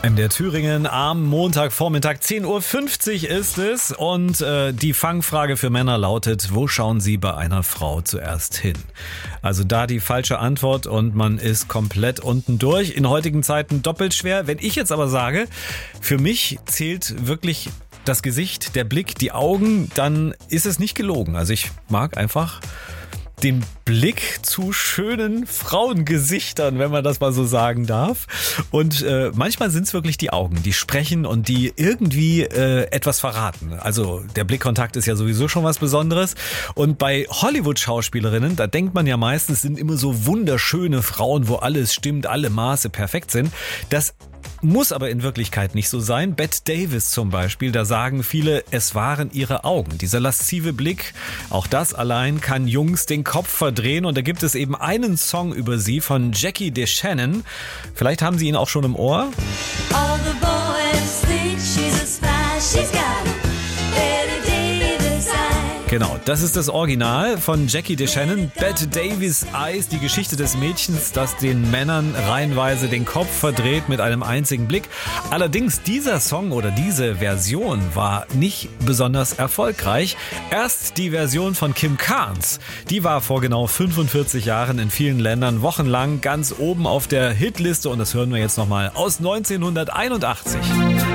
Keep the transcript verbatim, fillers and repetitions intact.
M D R Thüringen am Montagvormittag, zehn Uhr fünfzig ist es und äh, die Fangfrage für Männer lautet, wo schauen Sie bei einer Frau zuerst hin? Also da die falsche Antwort und man ist komplett unten durch. In heutigen Zeiten doppelt schwer. Wenn ich jetzt aber sage, für mich zählt wirklich das Gesicht, der Blick, die Augen, dann ist es nicht gelogen. Also ich mag einfach den Blick zu schönen Frauengesichtern, wenn man das mal so sagen darf. Und äh, manchmal sind es wirklich die Augen, die sprechen und die irgendwie äh, etwas verraten. Also der Blickkontakt ist ja sowieso schon was Besonderes. Und bei Hollywood-Schauspielerinnen, da denkt man ja meistens, sind immer so wunderschöne Frauen, wo alles stimmt, alle Maße perfekt sind. Das muss aber in Wirklichkeit nicht so sein. Bette Davis zum Beispiel, da sagen viele, es waren ihre Augen. Dieser laszive Blick, auch das allein kann Jungs den Kopf verdrehen. Und da gibt es eben einen Song über sie von Jackie DeShannon. Vielleicht haben Sie ihn auch schon im Ohr. All the boys think she's a spy, she's got Bette Davis eyes. Genau, das ist das Original von Jackie DeShannon. Bette Davis Eyes, die Geschichte des Mädchens, das den Männern reihenweise den Kopf verdreht mit einem einzigen Blick. Allerdings dieser Song oder diese Version war nicht besonders erfolgreich. Erst die Version von Kim Carnes, die war vor genau fünfundvierzig Jahren in vielen Ländern wochenlang ganz oben auf der Hitliste und das hören wir jetzt nochmal aus neunzehnhunderteinundachtzig.